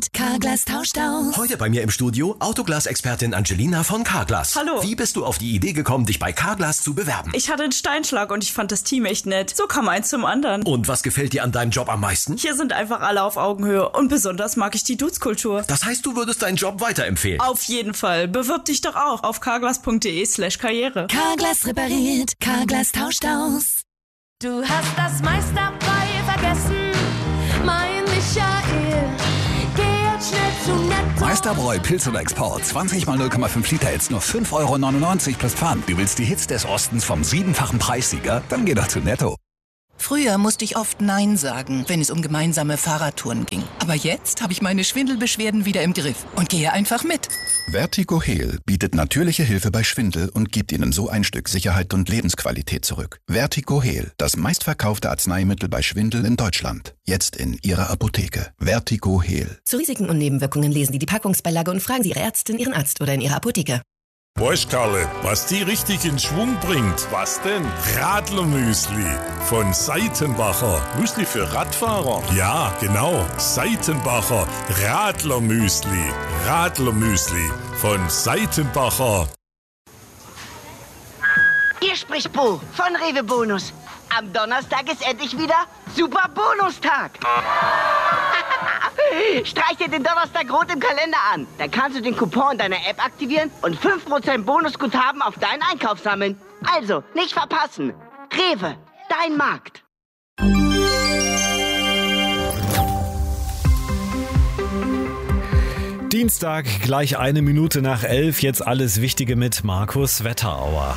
repariert, Carglass tauscht aus. Heute bei mir im Studio Autoglas-Expertin Angelina von Carglass. Hallo. Wie bist du auf die Idee gekommen, dich bei Carglass zu bewerben? Ich hatte einen Steinschlag und ich fand das Team echt nett. So kam eins zum anderen. Und was gefällt dir an deinem Job am meisten? Hier sind einfach alle auf Augenhöhe und besonders mag ich die Dudes-Kultur. Das heißt, du würdest deinen Job weiterempfehlen? Auf jeden Fall. Bewirb dich doch auch auf carglass.de/karriere. Carglass repariert, Carglass tauscht aus. Du hast das meiste dabei vergessen, mein Michael. Geh jetzt schnell zu Netto. Meisterbräu Pilz oder Export. 20 mal 0,5 Liter, jetzt nur 5,99 € plus Pfand. Du willst die Hits des Ostens vom 7-fachen Preissieger? Dann geh doch zu Netto. Früher musste ich oft Nein sagen, wenn es um gemeinsame Fahrradtouren ging. Aber jetzt habe ich meine Schwindelbeschwerden wieder im Griff und gehe einfach mit. Vertigo Heal bietet natürliche Hilfe bei Schwindel und gibt Ihnen so ein Stück Sicherheit und Lebensqualität zurück. Vertigo Heal, das meistverkaufte Arzneimittel bei Schwindel in Deutschland. Jetzt in Ihrer Apotheke. Vertigo Heal. Zu Risiken und Nebenwirkungen lesen Sie die Packungsbeilage und fragen Sie Ihre Ärztin, Ihren Arzt oder in Ihrer Apotheke. Weißt Karle, was die richtig in Schwung bringt? Was denn? Radlermüsli von Seitenbacher. Müsli für Radfahrer? Ja, genau. Seitenbacher Radlermüsli. Radlermüsli von Seitenbacher. Hier spricht Bo von Rewe Bonus. Am Donnerstag ist endlich wieder Super Bonustag. Streich dir den Donnerstag rot im Kalender an. Dann kannst du den Coupon in deiner App aktivieren und 5% Bonusguthaben auf deinen Einkauf sammeln. Also, nicht verpassen. Rewe, dein Markt. Dienstag, gleich 1 Minute nach 11. Jetzt alles Wichtige mit Markus Wetterauer.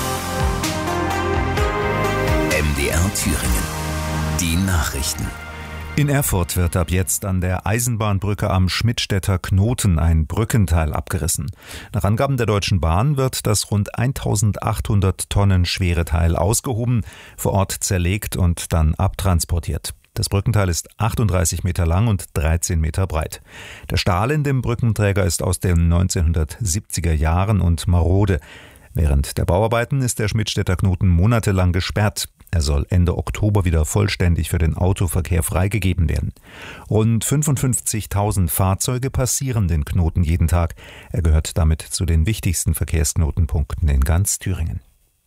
MDR Thüringen. Die Nachrichten. In Erfurt wird ab jetzt an der Eisenbahnbrücke am Schmidtstädter Knoten ein Brückenteil abgerissen. Nach Angaben der Deutschen Bahn wird das rund 1800 Tonnen schwere Teil ausgehoben, vor Ort zerlegt und dann abtransportiert. Das Brückenteil ist 38 Meter lang und 13 Meter breit. Der Stahl in dem Brückenträger ist aus den 1970er Jahren und marode. Während der Bauarbeiten ist der Schmidtstädter Knoten monatelang gesperrt. Er soll Ende Oktober wieder vollständig für den Autoverkehr freigegeben werden. Rund 55.000 Fahrzeuge passieren den Knoten jeden Tag. Er gehört damit zu den wichtigsten Verkehrsknotenpunkten in ganz Thüringen.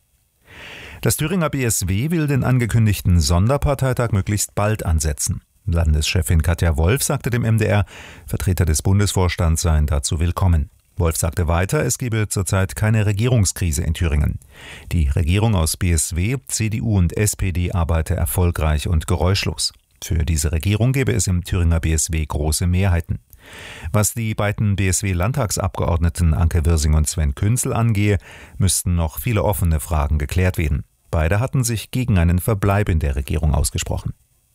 Das Thüringer BSW will den angekündigten Sonderparteitag möglichst bald ansetzen. Landeschefin Katja Wolf sagte dem MDR, Vertreter des Bundesvorstands seien dazu willkommen. Wolf sagte weiter, es gebe zurzeit keine Regierungskrise in Thüringen. Die Regierung aus BSW, CDU und SPD arbeite erfolgreich und geräuschlos. Für diese Regierung gebe es im Thüringer BSW große Mehrheiten. Was die beiden BSW-Landtagsabgeordneten Anke Wirsing und Sven Künzel angehe, müssten noch viele offene Fragen geklärt werden. Beide hatten sich gegen einen Verbleib in der Regierung ausgesprochen.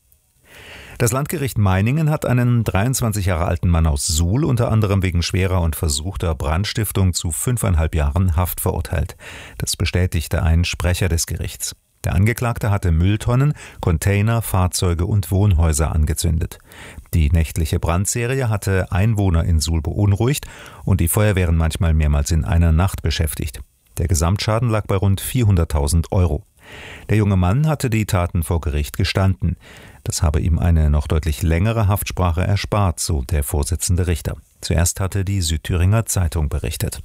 Das Landgericht Meiningen hat einen 23 Jahre alten Mann aus Suhl unter anderem wegen schwerer und versuchter Brandstiftung zu 5,5 Jahren Haft verurteilt. Das bestätigte ein Sprecher des Gerichts. Der Angeklagte hatte Mülltonnen, Container, Fahrzeuge und Wohnhäuser angezündet. Die nächtliche Brandserie hatte Einwohner in Suhl beunruhigt und die Feuerwehren manchmal mehrmals in einer Nacht beschäftigt. Der Gesamtschaden lag bei rund 400.000 €. Der junge Mann hatte die Taten vor Gericht gestanden. Das habe ihm eine noch deutlich längere Haftsprache erspart, so der Vorsitzende Richter. Zuerst hatte die Südthüringer Zeitung berichtet.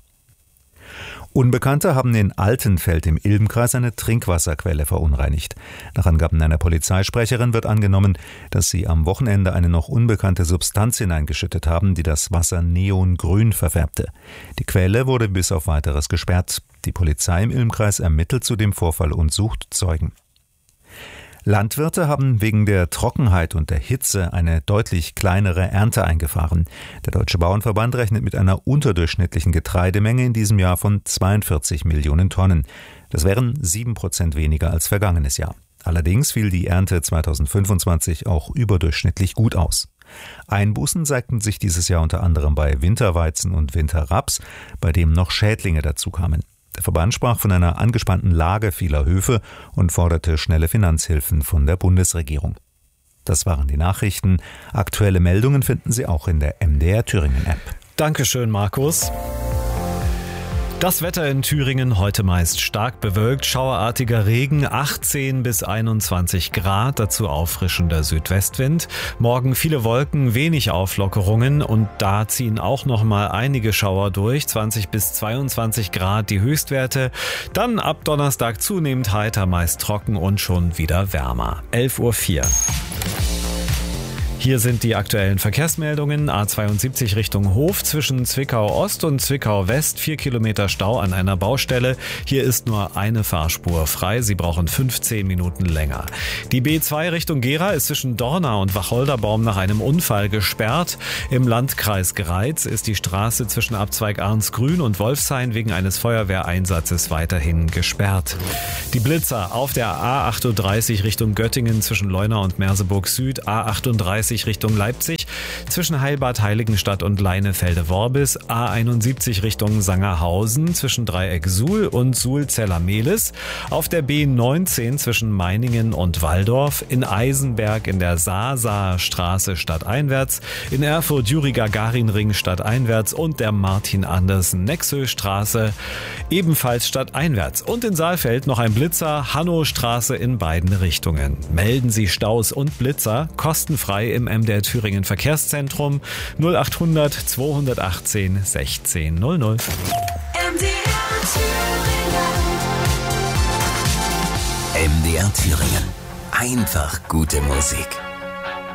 Unbekannte haben in Altenfeld im Ilmkreis eine Trinkwasserquelle verunreinigt. Nach Angaben einer Polizeisprecherin wird angenommen, dass sie am Wochenende eine noch unbekannte Substanz hineingeschüttet haben, die das Wasser neongrün verfärbte. Die Quelle wurde bis auf Weiteres gesperrt. Die Polizei im Ilmkreis ermittelt zu dem Vorfall und sucht Zeugen. Landwirte haben wegen der Trockenheit und der Hitze eine deutlich kleinere Ernte eingefahren. Der Deutsche Bauernverband rechnet mit einer unterdurchschnittlichen Getreidemenge in diesem Jahr von 42 Millionen Tonnen. Das wären 7% weniger als vergangenes Jahr. Allerdings fiel die Ernte 2025 auch überdurchschnittlich gut aus. Einbußen zeigten sich dieses Jahr unter anderem bei Winterweizen und Winterraps, bei dem noch Schädlinge dazukamen. Der Verband sprach von einer angespannten Lage vieler Höfe und forderte schnelle Finanzhilfen von der Bundesregierung. Das waren die Nachrichten. Aktuelle Meldungen finden Sie auch in der MDR Thüringen App. Dankeschön, Markus. Das Wetter in Thüringen heute meist stark bewölkt, schauerartiger Regen, 18 bis 21 Grad, dazu auffrischender Südwestwind. Morgen viele Wolken, wenig Auflockerungen und da ziehen auch noch mal einige Schauer durch, 20 bis 22 Grad die Höchstwerte. Dann ab Donnerstag zunehmend heiter, meist trocken und schon wieder wärmer. 11:04 Uhr. Hier sind die aktuellen Verkehrsmeldungen. A72 Richtung Hof zwischen Zwickau Ost und Zwickau West. 4 Kilometer Stau an einer Baustelle. Hier ist nur eine Fahrspur frei. Sie brauchen 15 Minuten länger. Die B2 Richtung Gera ist zwischen Dorna und Wacholderbaum nach einem Unfall gesperrt. Im Landkreis Greiz ist die Straße zwischen Abzweig Arnsgrün und Wolfshain wegen eines Feuerwehreinsatzes weiterhin gesperrt. Die Blitzer auf der A38 Richtung Göttingen zwischen Leuna und Merseburg Süd. A38 Richtung Leipzig, zwischen Heilbad Heiligenstadt und Leinefelde-Worbis, A71 Richtung Sangerhausen, zwischen Dreieck Suhl und Suhl-Zeller-Mehlis, auf der B19 zwischen Meiningen und Walldorf, in Eisenberg in der Saaser Straße stadteinwärts, in Erfurt Juri-Gagarin-Ring stadteinwärts und der Martin-Andersen-Nexö-Straße ebenfalls stadteinwärts und in Saalfeld noch ein Blitzer, Hannostraße in beiden Richtungen. Melden Sie Staus und Blitzer kostenfrei im MDR Thüringen Verkehrszentrum 0800 218 1600. MDR Thüringen. Einfach gute Musik.